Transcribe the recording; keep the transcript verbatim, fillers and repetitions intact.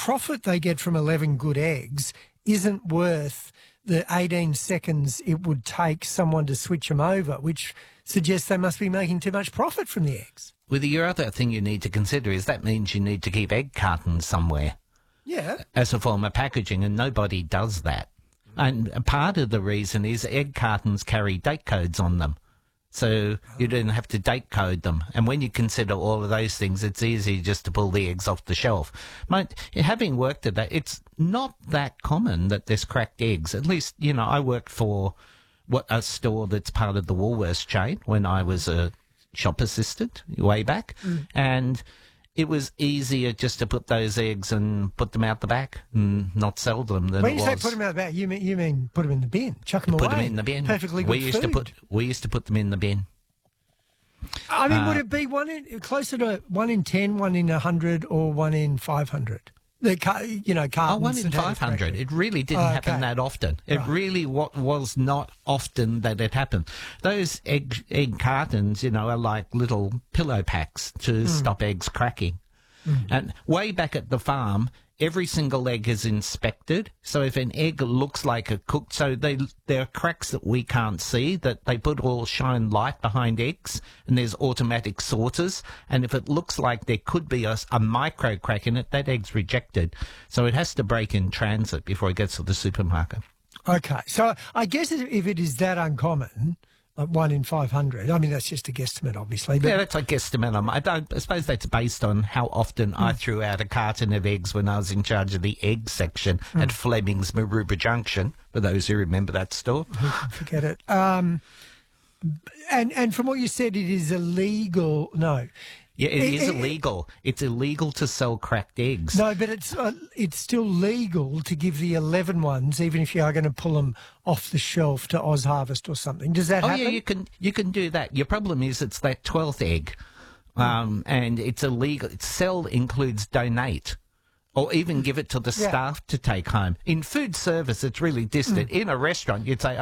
profit they get from eleven good eggs isn't worth the eighteen seconds it would take someone to switch them over, which suggests they must be making too much profit from the eggs. Well, the other thing you need to consider is that means you need to keep egg cartons somewhere. Yeah. As a form of packaging, and nobody does that. And part of the reason is egg cartons carry date codes on them. So you don't have to date code them. And when you consider all of those things, it's easy just to pull the eggs off the shelf. But having worked at that, it's not that common that there's cracked eggs. At least, you know, I worked for what a store that's part of the Woolworths chain when I was a shop assistant way back. Mm. And it was easier just to put those eggs and put them out the back and not sell them than when it you was. say put them out the back, you mean, you mean put them in the bin, chuck them put away. Put them in the bin. Perfectly good we used food. To put, we used to put them in the bin. I mean, uh, would it be one in, closer to one in ten, one in a hundred, or one in five hundred? The car, you know, cartons. Oh, one in five hundred. It really didn't oh, okay. happen that often. It right. really what was not often that it happened. Those egg egg cartons, you know, are like little pillow packs to mm. stop eggs cracking. Mm. And way back at the farm, every single egg is inspected. So if an egg looks like a cooked, so they there are cracks that we can't see that they put all shine light behind eggs, and there's automatic sorters. And if it looks like there could be a, a micro crack in it, that egg's rejected. So it has to break in transit before it gets to the supermarket. Okay, so I guess if it is that uncommon, like one in five hundred. I mean, that's just a guesstimate, obviously. But yeah, that's a guesstimate. I, don't, I suppose that's based on how often mm. I threw out a carton of eggs when I was in charge of the egg section mm. at Fleming's Maroubra Junction, for those who remember that store. Forget it. Um, and, and from what you said, it is illegal. No. Yeah, it, it is it, illegal. It's illegal to sell cracked eggs. No, but it's uh, it's still legal to give the eleven ones, even if you are going to pull them off the shelf to Oz Harvest or something. Does that oh, happen? Oh, yeah, you can, you can do that. Your problem is it's that twelfth egg, um, and it's illegal. Sell includes donate, or even give it to the yeah. staff to take home. In food service, it's really distant. Mm. In a restaurant, you'd say,